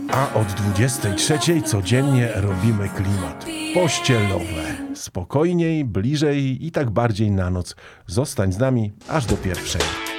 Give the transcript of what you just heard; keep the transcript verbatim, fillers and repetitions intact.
A od dwudziestej trzeciej codziennie robimy klimat pościelowe. Spokojniej, bliżej i tak bardziej na noc. Zostań z nami aż do pierwszej.